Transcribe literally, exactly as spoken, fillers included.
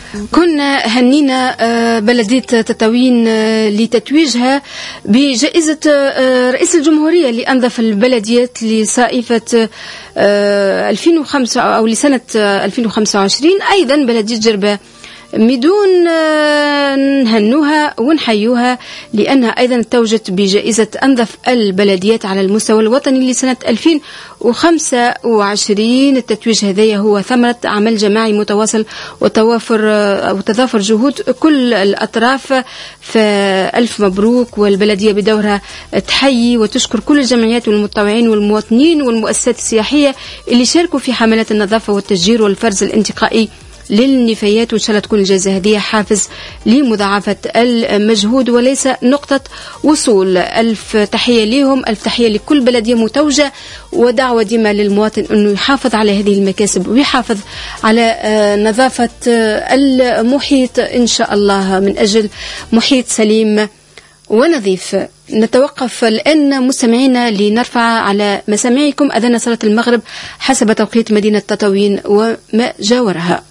كنا هنينا بلدية تطاوين لتتويجها بجائزة رئيس الجمهورية لأنظف البلديات لصائفة ألفين وخمسة أو لسنة ألفين وخمسة وعشرين. أيضا بلدية جربة بدون نهنوها ونحيوها لأنها أيضا توجت بجائزة أنظف البلديات على المستوى الوطني لسنة ألفين وخمسة وعشرين. التتويج هذا هو ثمرة عمل جماعي متواصل وتوافر وتضافر جهود كل الأطراف، فألف مبروك. والبلدية بدورها تحيي وتشكر كل الجمعيات والمتطوعين والمواطنين والمؤسسات السياحية اللي شاركوا في حملات النظافة والتشجير والفرز الانتقائي للنفايات، وإن شاء الله تكون الجائزة هذه حافز لمضاعفة المجهود وليس نقطة وصول. ألف تحية لهم، ألف تحية لكل بلدية متوجة، ودعوة ديما للمواطن أنه يحافظ على هذه المكاسب ويحافظ على نظافة المحيط إن شاء الله من أجل محيط سليم ونظيف. نتوقف الآن مستمعينا لنرفع على مسامعكم أذان صلاة المغرب حسب توقيت مدينة تطاوين وما جاورها.